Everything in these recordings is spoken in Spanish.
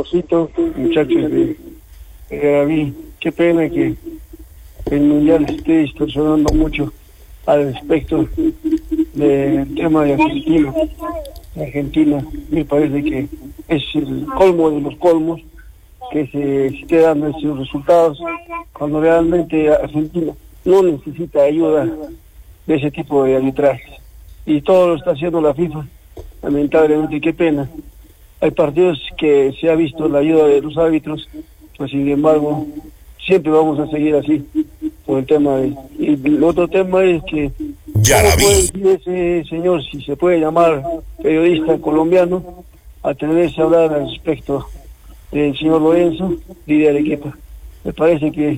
Jorgito, muchachos de Gaby, qué pena que el Mundial esté distorsionando mucho al respecto del tema de Argentina. Argentina, me parece que es el colmo de los colmos que se esté dando esos resultados cuando realmente Argentina no necesita ayuda de ese tipo de arbitrajes. Y todo lo está haciendo la FIFA, lamentablemente, qué pena. Hay partidos que se ha visto la ayuda de los árbitros, pues sin embargo, siempre vamos a seguir así, por el tema de... Y el otro tema es que, ¿cómo puede decir ese señor, si se puede llamar periodista colombiano, atreverse a hablar al respecto del señor Lorenzo, líder del equipo? Me parece que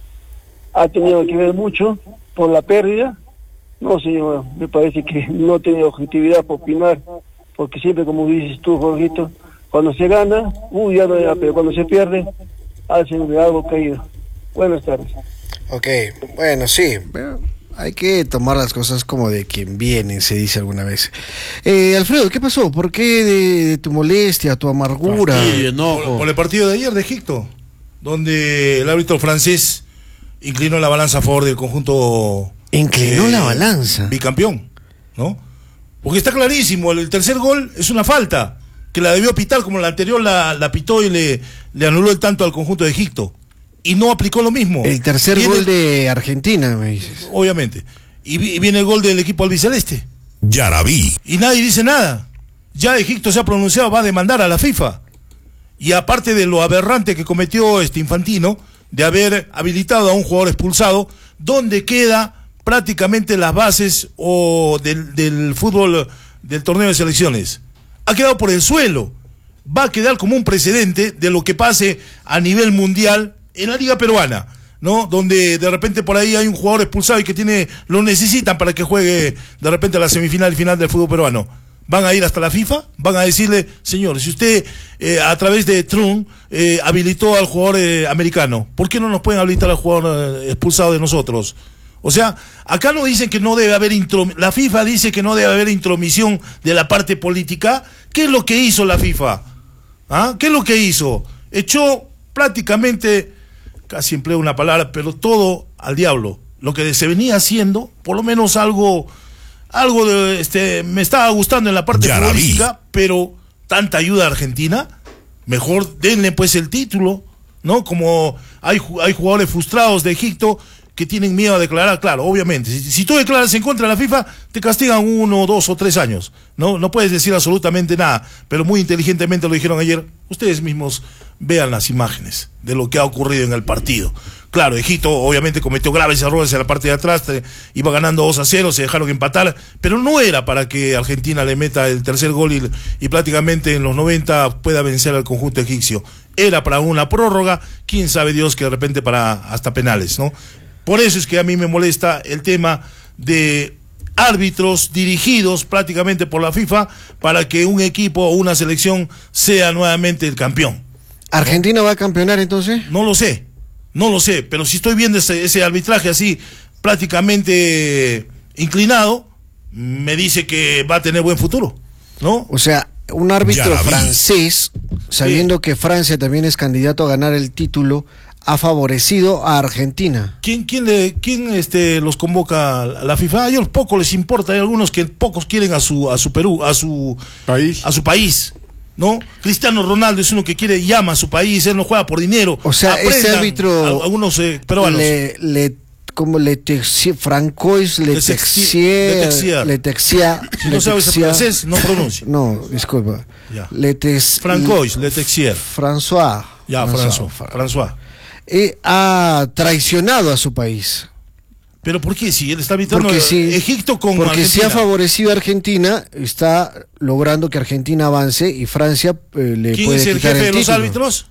ha tenido que ver mucho por la pérdida. No, señor, me parece que no tiene objetividad para opinar, porque siempre, como dices tú, Jorgito, cuando se gana, ya no era, pero cuando se pierde, hacen de algo caído. Buenas tardes. Ok, bueno, sí, pero hay que tomar las cosas como de quien viene, se dice alguna vez. Alfredo, ¿qué pasó? ¿Por qué de tu molestia, tu amargura? Sí, enojo. Por el partido de ayer de Egipto, donde el árbitro francés inclinó la balanza a favor del conjunto... Inclinó la balanza. Bicampeón, ¿no? Porque está clarísimo, el tercer gol es una falta, que la debió pitar como la anterior la pitó y le anuló el tanto al conjunto de Egipto. Y no aplicó lo mismo. El tercer gol de Argentina, me dices. Obviamente. Y viene el gol del equipo albiceleste. Ya la vi. Y nadie dice nada. Ya Egipto se ha pronunciado, va a demandar a la FIFA. Y aparte de lo aberrante que cometió Infantino, de haber habilitado a un jugador expulsado, ¿dónde queda prácticamente las bases del fútbol del torneo de selecciones? Ha quedado por el suelo. Va a quedar como un precedente de lo que pase a nivel mundial en la liga peruana, ¿no? Donde de repente por ahí hay un jugador expulsado y que lo necesitan para que juegue de repente a la semifinal y final del fútbol peruano. Van a ir hasta la FIFA, van a decirle, señor, si usted a través de Trump habilitó al jugador americano, ¿por qué no nos pueden habilitar al jugador expulsado de nosotros? O sea, acá no dicen que no debe haber la FIFA dice que no debe haber intromisión de la parte política. ¿Qué es lo que hizo la FIFA? ¿Ah? ¿Qué es lo que hizo? Echó prácticamente, casi empleo una palabra, pero todo al diablo. Lo que se venía haciendo, por lo menos algo me estaba gustando en la parte política, pero tanta ayuda a Argentina, mejor denle pues el título, ¿no? Como hay jugadores frustrados de Egipto que tienen miedo a declarar, claro, obviamente. Si tú declaras en contra de la FIFA, te castigan 1, 2 o 3 años. No puedes decir absolutamente nada, pero muy inteligentemente lo dijeron ayer. Ustedes mismos vean las imágenes de lo que ha ocurrido en el partido. Claro, Egipto obviamente cometió graves errores en la parte de atrás, iba ganando 2-0, se dejaron empatar, pero no era para que Argentina le meta el tercer gol y prácticamente en los 90 pueda vencer al conjunto egipcio. Era para una prórroga, quién sabe Dios que de repente para hasta penales, ¿no? Por eso es que a mí me molesta el tema de árbitros dirigidos prácticamente por la FIFA para que un equipo o una selección sea nuevamente el campeón. ¿Argentina va a campeonar entonces? No lo sé, pero si estoy viendo ese arbitraje así prácticamente inclinado, me dice que va a tener buen futuro, ¿no? O sea, un árbitro francés, sabiendo que Francia también es candidato a ganar el título, ha favorecido a Argentina. ¿Quién los convoca a la FIFA? A ellos poco les importa, hay algunos que pocos quieren a su Perú, a su país, ¿no? Cristiano Ronaldo es uno que quiere y ama a su país, él no juega por dinero. O sea, ese árbitro, algunos peruanos. Como Francois Letexia. Si no sabes francés, no pronuncia. No, disculpa. Francois Letexia. François. François. Ha traicionado a su país. ¿Pero por qué? Si él está habitando Egipto con Argentina. Porque si ha favorecido a Argentina, está logrando que Argentina avance y Francia le ¿Quién puede es el quitar jefe de los título. árbitros?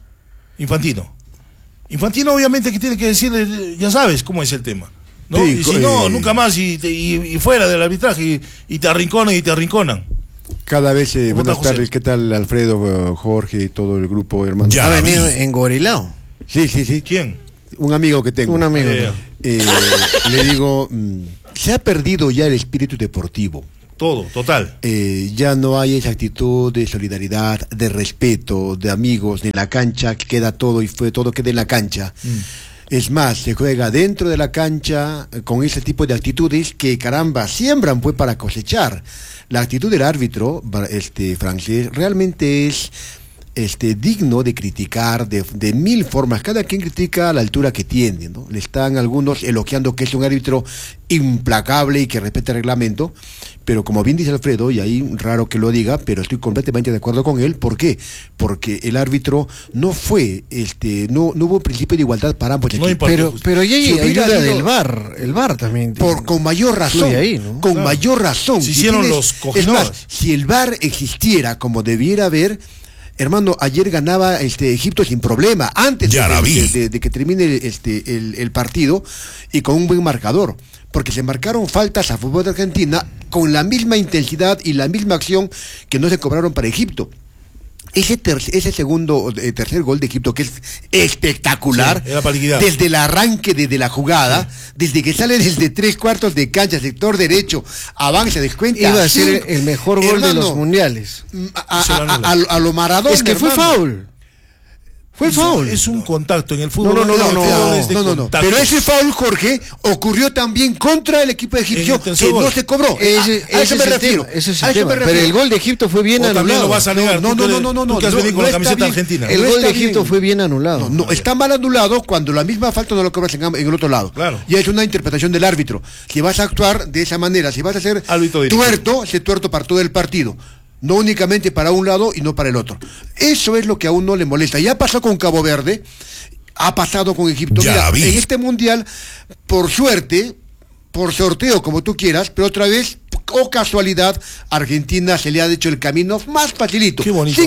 Infantino obviamente que tiene que decirle, ya sabes cómo es el tema, ¿no? Sí, y si no, nunca más y fuera del arbitraje y te arrinconan. Cada vez, buenas tardes, ¿qué tal Alfredo, Jorge y todo el grupo, hermano? Ya ha venido engorilado. Sí. ¿Quién? Un amigo que tengo. Un amigo. Le digo, se ha perdido ya el espíritu deportivo. Todo, total. Ya no hay esa actitud de solidaridad, de respeto, de amigos, en la cancha queda todo y todo queda en la cancha. Es más, se juega dentro de la cancha con ese tipo de actitudes que, caramba, siembran pues para cosechar. La actitud del árbitro francés realmente es digno de criticar de mil formas. Cada quien critica a la altura que tiene, ¿no? Le están algunos elogiando que es un árbitro implacable y que respeta el reglamento, pero como bien dice Alfredo, y ahí raro que lo diga, pero estoy completamente de acuerdo con él. ¿Por qué? Porque el árbitro no fue, no hubo principio de igualdad para ambos equipos. Pero ya hay ayuda del VAR, el VAR también. Con mayor razón, ahí, ¿no? Con mayor razón. Se hicieron los cogenores. Es más, si el VAR existiera como debiera haber, hermano, ayer ganaba Egipto sin problema, antes de que termine el partido, y con un buen marcador, porque se marcaron faltas a fútbol de Argentina con la misma intensidad y la misma acción que no se cobraron para Egipto. Ese tercer gol de Egipto, que es espectacular, desde el arranque, desde la jugada, desde que sale desde 3/4 de cancha, sector derecho, avanza, descuenta. Iba a ser el mejor gol de los mundiales. A lo Maradona. Es que fue foul. Fue foul. Es un contacto en el fútbol. No. Pero ese foul, Jorge, ocurrió también contra el equipo egipcio, que no se cobró. A eso me refiero. Pero el gol de Egipto fue bien anulado. También lo vas a negar. No. Tú que has venido con la camiseta argentina. El gol de Egipto fue bien anulado. No, está mal anulado cuando la misma falta no lo cobras en el otro lado. Claro. Y es una interpretación del árbitro. Si vas a actuar de esa manera, si vas a ser tuerto, sé tuerto para todo el partido. No únicamente para un lado y no para el otro. Eso es lo que a uno le molesta. Ya pasó con Cabo Verde, ha pasado con Egipto. Mira, en este mundial, por suerte, por sorteo, como tú quieras, pero otra vez, o casualidad, Argentina se le ha hecho el camino más facilito.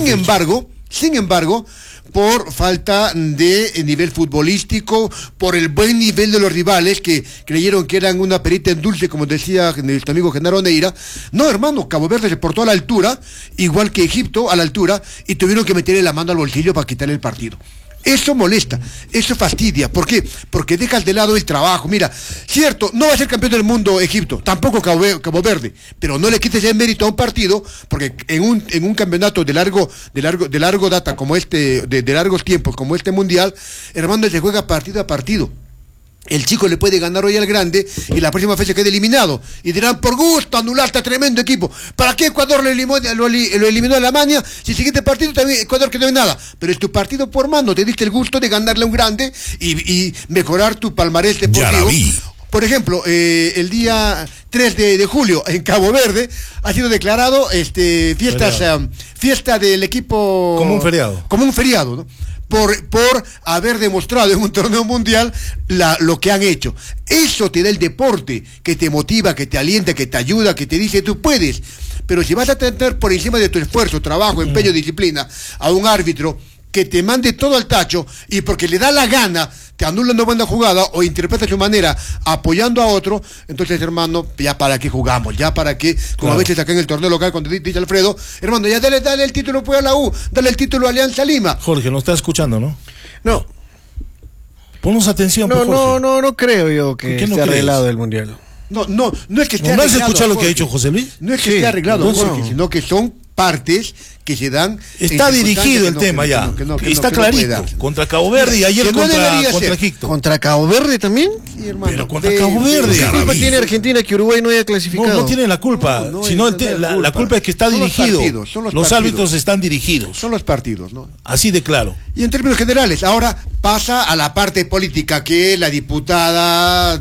Sin embargo, por falta de nivel futbolístico, por el buen nivel de los rivales que creyeron que eran una perita en dulce, como decía nuestro amigo Genaro Neira. No, hermano, Cabo Verde se portó a la altura, igual que Egipto a la altura, y tuvieron que meterle la mano al bolsillo para quitarle el partido. Eso molesta, eso fastidia. ¿Por qué? Porque dejas de lado el trabajo. Mira, cierto, no va a ser campeón del mundo Egipto, tampoco Cabo Verde, pero no le quites el mérito a un partido, porque en un campeonato de largo data como de largos tiempos, como este mundial, hermano, se juega partido a partido. El chico le puede ganar hoy al grande y la próxima fecha queda eliminado. Y dirán, por gusto, anulaste a tremendo equipo. ¿Para qué Ecuador lo eliminó a Alemania? Si el siguiente partido también Ecuador quedó en nada. Pero es tu partido por mano. Te diste el gusto de ganarle a un grande y mejorar tu palmarés deportivo. Por ejemplo, el día 3 de julio en Cabo Verde ha sido declarado fiesta del equipo... Como un feriado. Como un feriado, ¿no? Por haber demostrado en un torneo mundial lo que han hecho. Eso te da el deporte, que te motiva, que te alienta, que te ayuda, que te dice tú puedes. Pero si vas a tener por encima de tu esfuerzo, trabajo, empeño, disciplina a un árbitro que te mande todo al tacho y porque le da la gana te anula una buena jugada o interpreta su manera apoyando a otro, entonces, hermano, ya para qué jugamos, ya para qué, como a veces acá en el torneo local, cuando dice Alfredo, hermano, ya dale el título pues a la U, dale el título a Alianza Lima. Jorge, ¿no está escuchando, no? No. Ponos atención, por Jorge. No creo yo que esté arreglado el mundial. No es que esté arreglado. ¿No has escuchado lo que ha dicho José Luis? No es que esté arreglado, Jorge, sino que son partes que se dan. Está dirigido el tema ya. Está clarito. Contra Cabo Verde y ayer contra Egipto. ¿Contra Cabo Verde también? Sí, hermano. Pero contra Cabo Verde. ¿Qué culpa tiene Argentina que Uruguay no haya clasificado? No tiene la culpa. Sino la culpa es que está dirigido. Los árbitros están dirigidos. Son los partidos, ¿no? Así de claro. Y en términos generales, ahora pasa a la parte política, que la diputada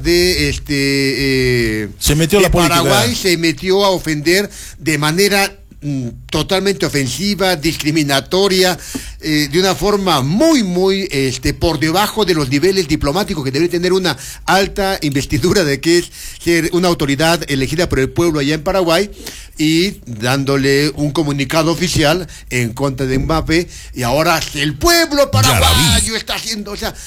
de se metió la política. Paraguay se metió a ofender de manera totalmente ofensiva, discriminatoria, de una forma muy por debajo de los niveles diplomáticos que debe tener una alta investidura de que es ser una autoridad elegida por el pueblo allá en Paraguay, y dándole un comunicado oficial en contra de Mbappé, y ahora el pueblo paraguayo está haciendo, o sea,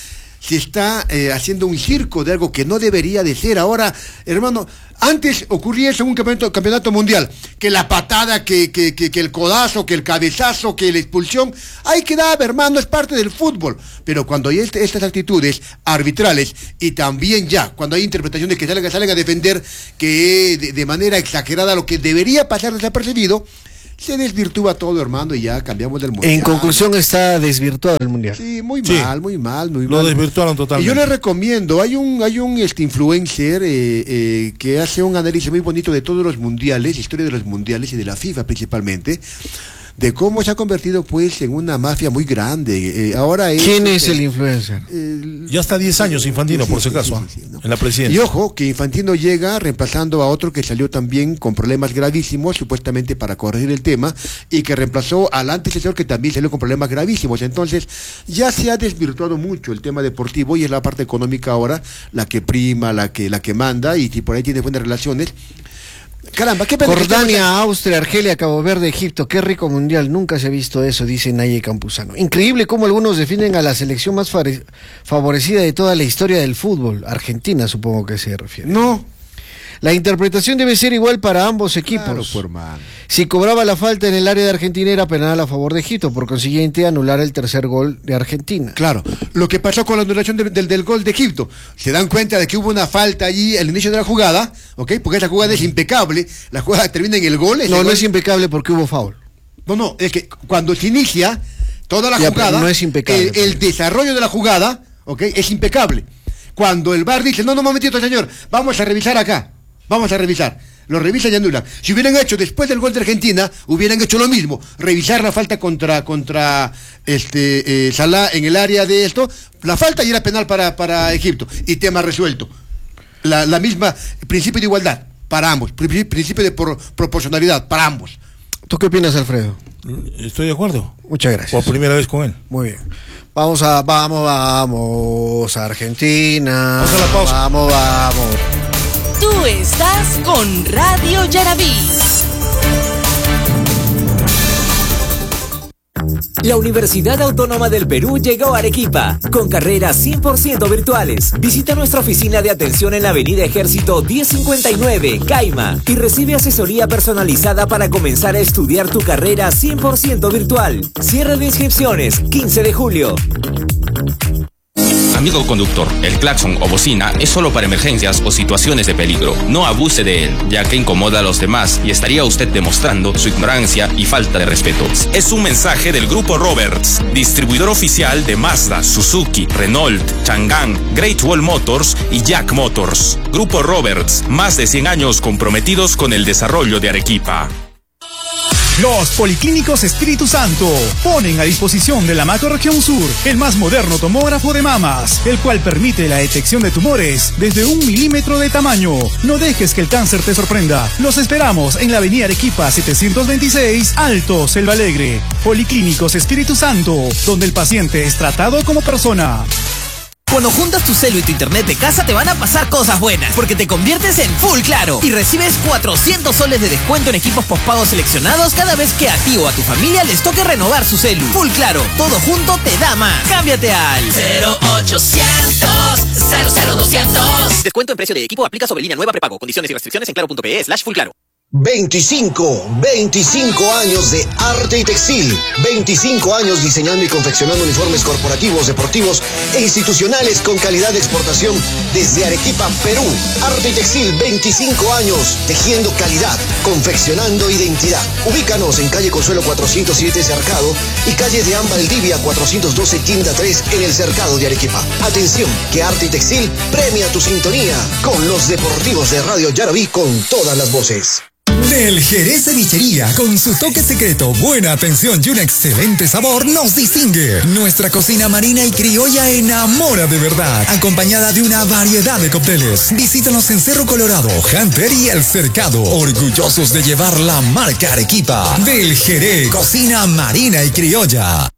se está haciendo un circo de algo que no debería de ser. Ahora, hermano, antes ocurría eso en un campeonato mundial, que la patada, que el codazo, que el cabezazo, que la expulsión, ahí quedaba, hermano, es parte del fútbol. Pero cuando hay estas actitudes arbitrales y también ya, cuando hay interpretaciones que salen a defender que de manera exagerada lo que debería pasar desapercibido, se desvirtúa todo, hermano, y ya cambiamos del mundial. En conclusión, está desvirtuado el mundial. Sí, muy mal. Lo desvirtuaron totalmente. Y yo le recomiendo, hay un influencer que hace un análisis muy bonito de todos los mundiales, historia de los mundiales y de la FIFA principalmente, de cómo se ha convertido pues en una mafia muy grande. Ahora ¿Quién es el influencer? Ya está 10 años Infantino, por si acaso, ¿no? En la presidencia. Y ojo, que Infantino llega reemplazando a otro que salió también con problemas gravísimos, supuestamente para corregir el tema, y que reemplazó al antecesor que también salió con problemas gravísimos. Entonces, ya se ha desvirtuado mucho el tema deportivo y es la parte económica ahora la que prima, la que manda, y si por ahí tiene buenas relaciones. Caramba, qué pena. Jordania, Austria, Argelia, Cabo Verde, Egipto, qué rico mundial, nunca se ha visto eso, dice Naye Campuzano. Increíble cómo algunos defienden a la selección más favorecida de toda la historia del fútbol. Argentina, supongo que se refiere. No. La interpretación debe ser igual para ambos equipos. Claro, pues, hermano. Si cobraba la falta en el área de Argentina era penal a favor de Egipto, por consiguiente anular el tercer gol de Argentina. Claro, lo que pasó con la anulación del gol de Egipto, se dan cuenta de que hubo una falta allí al inicio de la jugada, ¿ok? Porque esa jugada es impecable, la jugada termina en el gol. No es impecable porque hubo foul. No, es que cuando se inicia toda la jugada, no es impecable, el desarrollo de la jugada, ¿ok? Es impecable. Cuando el VAR dice, no, momentito, señor, vamos a revisar acá. Vamos a revisar. Lo revisan y anulan. Si hubieran hecho después del gol de Argentina, hubieran hecho lo mismo. Revisar la falta contra Salah en el área de esto. La falta y era penal para Egipto. Y tema resuelto. La misma principio de igualdad para ambos. Principio de proporcionalidad para ambos. ¿Tú qué opinas, Alfredo? Estoy de acuerdo. Muchas gracias. Por primera vez con él. Muy bien. Vamos a Argentina. Vamos a la pausa. Vamos. Tú estás con Radio Yaraví. La Universidad Autónoma del Perú llegó a Arequipa, con carreras 100% virtuales. Visita nuestra oficina de atención en la Avenida Ejército 1059, Caima, y recibe asesoría personalizada para comenzar a estudiar tu carrera 100% virtual. Cierre de inscripciones, 15 de julio. Amigo conductor, el claxon o bocina es solo para emergencias o situaciones de peligro. No abuse de él, ya que incomoda a los demás y estaría usted demostrando su ignorancia y falta de respeto. Es un mensaje del Grupo Roberts, distribuidor oficial de Mazda, Suzuki, Renault, Chang'an, Great Wall Motors y Jack Motors. Grupo Roberts, más de 100 años comprometidos con el desarrollo de Arequipa. Los Policlínicos Espíritu Santo ponen a disposición de la Macrorregión Sur el más moderno tomógrafo de mamas, el cual permite la detección de tumores desde 1 milímetro de tamaño. No dejes que el cáncer te sorprenda. Los esperamos en la avenida Arequipa 726, Alto, Selva Alegre. Policlínicos Espíritu Santo, donde el paciente es tratado como persona. Cuando juntas tu celu y tu internet de casa te van a pasar cosas buenas, porque te conviertes en Full Claro y recibes 400 soles de descuento en equipos postpagos seleccionados cada vez que a ti o a tu familia les toque renovar su celu. Full Claro, todo junto te da más. Cámbiate al 0800 00200. Descuento en precio de equipo aplica sobre línea nueva prepago. Condiciones y restricciones en claro.pe/fullclaro. 25 años de arte y textil, 25 años diseñando y confeccionando uniformes corporativos, deportivos e institucionales con calidad de exportación desde Arequipa, Perú. Arte y textil, 25 años, tejiendo calidad, confeccionando identidad. Ubícanos en calle Consuelo 407 Cercado y calle de Valdivia 412 Tienda 3 en el Cercado de Arequipa. Atención, que Arte y Textil premia tu sintonía con los deportivos de Radio Yaraví con todas las voces. Del Jerez Cevichería, con su toque secreto, buena atención y un excelente sabor, nos distingue. Nuestra cocina marina y criolla enamora de verdad, acompañada de una variedad de cócteles. Visítanos en Cerro Colorado, Hunter y El Cercado, orgullosos de llevar la marca Arequipa. Del Jerez, cocina marina y criolla.